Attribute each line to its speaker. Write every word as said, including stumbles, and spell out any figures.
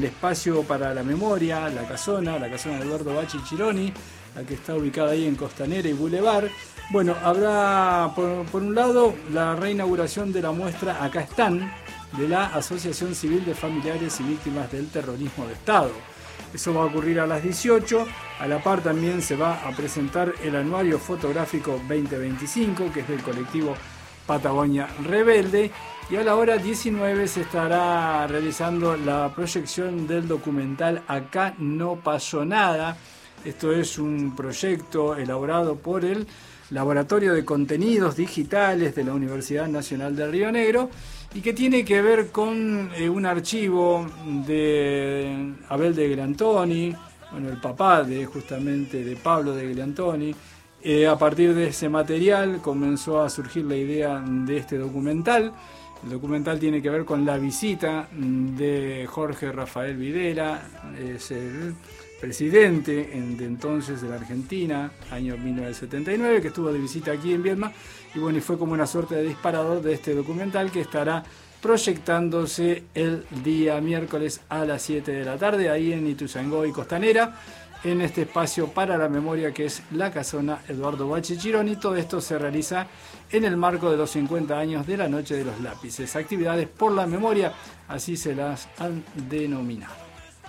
Speaker 1: El espacio para la memoria, la casona, la casona de Eduardo Bachi Chironi, la que está ubicada ahí en Costanera y Boulevard. Bueno, habrá por, por un lado la reinauguración de la muestra Acá están, de la Asociación Civil de Familiares y Víctimas del Terrorismo de Estado. Eso va a ocurrir a las dieciocho. A la par también se va a presentar el anuario fotográfico veinte veinticinco, que es del colectivo Patagonia Rebelde. Y a la hora diecinueve se estará realizando la proyección del documental Acá no pasó nada. Esto es un proyecto elaborado por el Laboratorio de Contenidos Digitales de la Universidad Nacional de Río Negro y que tiene que ver con eh, un archivo de Abel de Glantoni, bueno, el papá de justamente de Pablo de Glantoni. Eh, a partir de ese material comenzó a surgir la idea de este documental. El documental tiene que ver con la visita de Jorge Rafael Videla, es el presidente de entonces de la Argentina, año mil novecientos setenta y nueve, que estuvo de visita aquí en Viedma, y bueno, y fue como una suerte de disparador de este documental que estará proyectándose el día miércoles a las siete de la tarde, ahí en Ituzaingó y Costanera, en este espacio para la memoria que es la casona Eduardo Bachi Chironi. Todo esto se realiza en el marco de los cincuenta años de la Noche de los Lápices. Actividades por la memoria, así se las han denominado.